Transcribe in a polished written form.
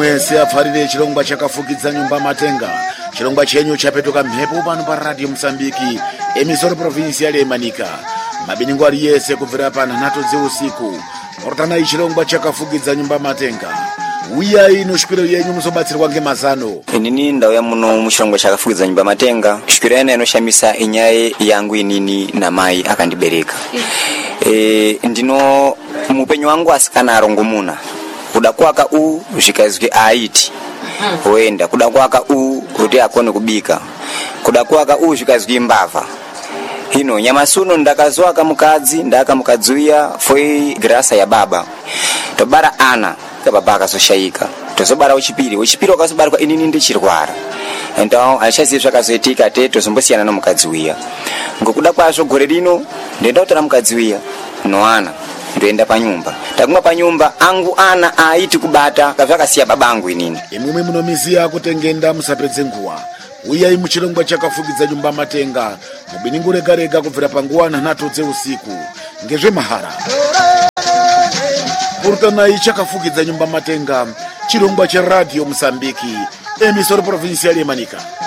mwese afarire chirongwa chakafukidza nyumba matenga. Chirongwa chenyu chapetuka mhepo pano pa Radio Msambiki, emisoro provincial Manika. Mabiningo ari yese kubvira pa 9 usiku. Ortana ichirongwa chakafukidza nyumba matenga. Uya ino shwiro yenyu muzobatsirwa ngemazano. Inini ndauya muno muchirongwa chakafukidza nyumba matenga. Shwiro yana inoshamisa inyaye yangu inini na mai akandibereka. Ndino mupenyu wangu asikana arongomuna. Kuda kwaka zvikazwi aiti oenda, kuda kwaka kuti akone kubika, kuda kwaka zvikazwi mbava. Hino nyamasuno ndakazwaka mukadzi ndakamukadzuya foi grasa ya baba tobara ana kababa akazoshaika tozobara uchipiri wakazobarwa inini ndichirwara então achaziva zvakazoitika te tozombosiyana nomukadzuya ngokuda kwazvo gore rino ndendautana mukadzuya noana ndoenda panyumba taguma panyumba angu ana aiti kubata kazvakasiya babangu inini. Imwe munomiziya kuti ngenda musapedze nguwa. Uyai muchirongwa chakafukidza nyumba matenga mubiningo rega kubvira panguwa 9 usiku ngezve mahara. Purutana chakafukidza nyumba matenga chirongwa cha Radio Msambiki, emisoro provincial Manika.